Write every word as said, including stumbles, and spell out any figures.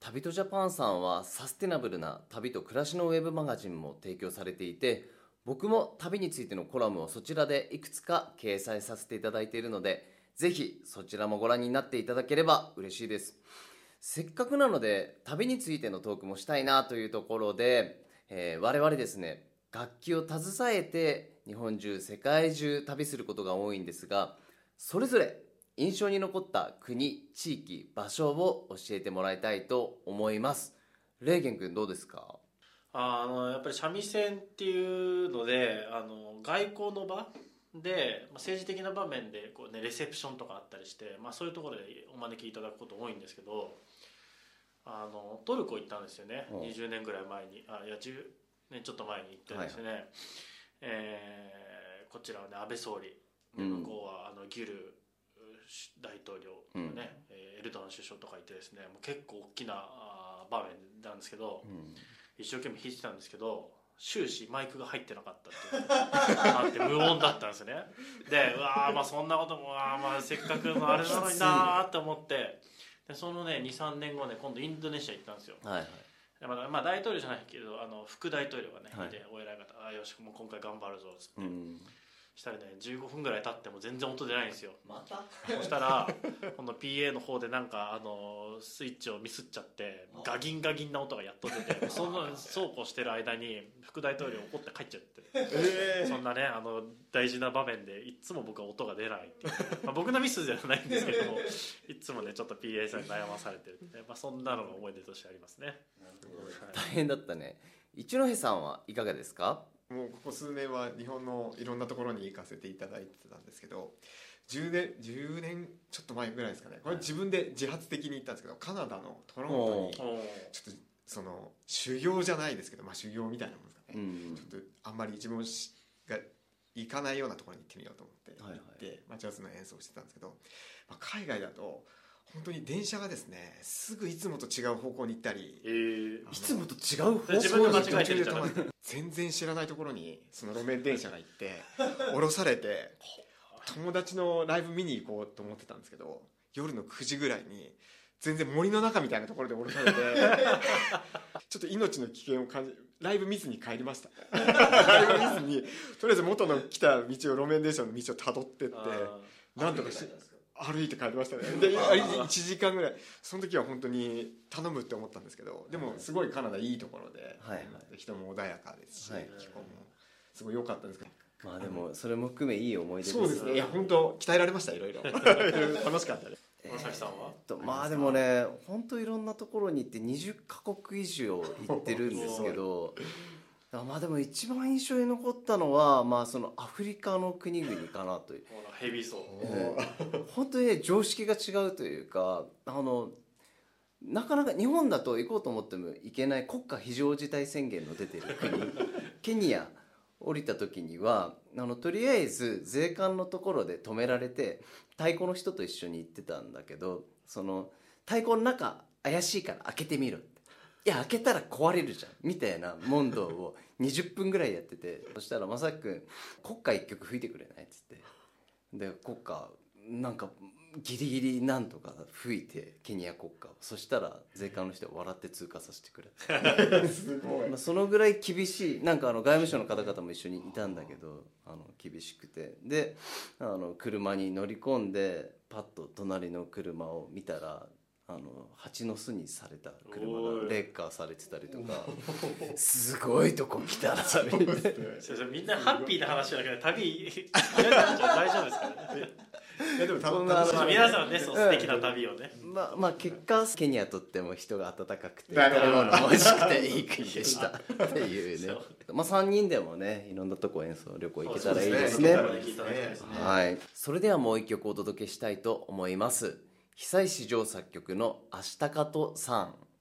旅とジャパンさんはサステナブルな旅と暮らしのウェブマガジンも提供されていて、僕も旅についてのコラムをそちらでいくつか掲載させていただいているので、ぜひそちらもご覧になっていただければ嬉しいです。せっかくなので旅についてのトークもしたいなというところで、えー、我々ですね、楽器を携えて日本中世界中旅することが多いんですが、それぞれ印象に残った国、地域、場所を教えてもらいたいと思います。レーゲン君どうですか？ あのやっぱり三味線っていうので、あの外交の場で、まあ、政治的な場面でこう、ね、レセプションとかあったりして、まあ、そういうところでお招きいただくこと多いんですけど、あのトルコ行ったんですよね。にじゅうねんぐらい前に、あいやじゅうねんちょっと前に行ってですね、はい、えー、こちらはね安倍総理で、向こうはあのギュル大統領とかね、うん、エルドアン首相とかいてですね、もう結構大きな場面なんですけど、うん、一生懸命弾いてたんですけど、終始マイクが入ってなかったっていうあって無音だったんですよね。で、うわー、まあそんなこともわー、まあせっかくのあれなのになーって思って、でそのねにさんねんごね、今度インドネシア行ったんですよ。はいはい、でまあ、まあ大統領じゃないけど、あの副大統領がね、はい、いてお偉い方、あよしもう今回頑張るぞっつって。うん、したらねじゅうごふんぐらい経っても全然音出ないんですよ。またそしたらこの ピーエー の方でなんかあのスイッチをミスっちゃってガギンガギンな音がやっと出て、そのそうこうしてる間に副大統領怒って帰っちゃって、えー、そんなねあの大事な場面でいつも僕は音が出ないっていう、まあ、僕のミスじゃないんですけども、いつもねちょっと ピーエー さんに悩まされてるって、まあ、そんなのが思い出としてありますね。 大変だったね。一戸さんはいかがですか？ もうここ数年は日本のいろんなところに行かせていただいてたんですけど、じゅうねん、じゅうねんちょっと前ぐらいですかね、これ自分で自発的に行ったんですけど、カナダのトロントにちょっとその修行じゃないですけど、まあ修行みたいなものですかね、うん、ちょっとあんまり自分が行かないようなところに行ってみようと思って行って、はいはい、まあ、ジャズの演奏をしてたんですけど、まあ、海外だと本当に電車がですねすぐいつもと違う方向に行ったり、 えー、いつもと違う方向に自分で間違えてるじゃない全然知らないところにその路面電車が行って降ろされて友達のライブ見に行こうと思ってたんですけど、夜のくじぐらいに全然森の中みたいなところで降ろされてちょっと命の危険を感じ、ライブ見ずに帰りましたライブ見ずにとりあえず元の来た道を路面電車の道をたどってってなんとかし歩いて帰りましたね。でいちじかんぐらい、その時は本当に頼むって思ったんですけど、でもすごいカナダいいところで、はいはい、人も穏やかですし、はい、気候もすごい良かったんですけど、 まあでもそれも含めいい思い出です。 そうですね、いや本当鍛えられました、いろいろ楽しかったです。 山崎さんは、 えー、まあでもね本当いろんなところに行ってにじゅっかこく以上行ってるんですけどまあでも一番印象に残ったのは、まあ、そのアフリカの国々かなという。 ヘビーそう、 えー、本当にね常識が違うというか、あのなかなか日本だと行こうと思っても行けない国家非常事態宣言の出てる国ケニア降りた時にはあのとりあえず税関のところで止められて、太鼓の人と一緒に行ってたんだけど、その太鼓の中怪しいから開けてみろって、いや開けたら壊れるじゃんみたいな問答をにじゅっぷんぐらいやってて、そしたらまさきくん国歌一曲吹いてくれないっつって、で国歌なんかギリギリなんとか吹いてケニア国歌を、そしたら税関の人は笑って通過させてくれすごい、まあ、そのぐらい厳しい、なんかあの外務省の方々も一緒にいたんだけど、あの厳しくて、であの車に乗り込んでパッと隣の車を見たら、あの蜂の巣にされた車がレッカーされてたりとかすごいとこ来たなみたいなみんなハッピーな話だけど旅大丈夫ですかねいやでも多分まあ、皆さんねそう素敵な旅をね、 うん、まあまあ結果ケニアとっても人が温かくて食べ物も美味しくていい国でしたっていうねまあさんにんでもねいろんなとこ演奏旅行行けたらいいですね。はい、それではもう一曲お届けしたいと思います。久石譲作曲の明日かとさん。